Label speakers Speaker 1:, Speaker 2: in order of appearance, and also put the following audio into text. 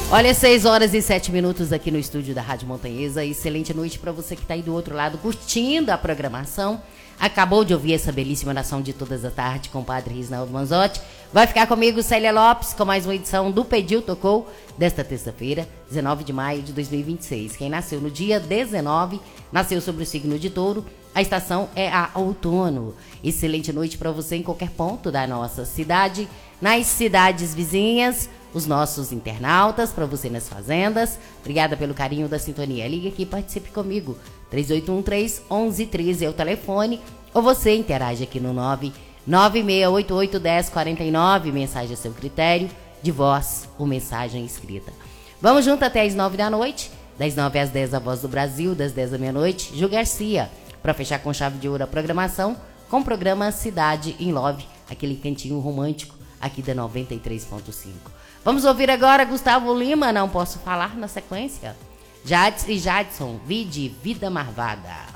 Speaker 1: Olha, 6 horas e 7 minutos aqui no estúdio da Rádio Montanhesa. Excelente noite para você que está aí do outro lado curtindo a programação. Acabou de ouvir essa belíssima Nação de Todas as Tardes com o Padre Risnaldo Manzotti. Vai ficar comigo Célia Lopes com mais uma edição do Pediu Tocou desta terça-feira, 19 de maio de 2026. Quem nasceu no dia 19, nasceu sobre o signo de Touro. A estação é a outono. Excelente noite para você em qualquer ponto da nossa cidade, nas cidades vizinhas, os nossos internautas, para você nas fazendas. Obrigada pelo carinho da sintonia. Ligue aqui e participe comigo. 3813-1113 é o telefone. Ou você interage aqui no 996881049. Mensagem a seu critério, de voz ou mensagem escrita. Vamos junto até as 9 da noite. Das 9 às 10 a Voz do Brasil, das 10 à meia-noite, Ju Garcia. Para fechar com chave de ouro a programação, com o programa Cidade in Love, aquele cantinho romântico aqui da 93.5. Vamos ouvir agora Gustavo Lima, Não Posso Falar, na sequência. Jades e Jadson, Vide Vida Marvada.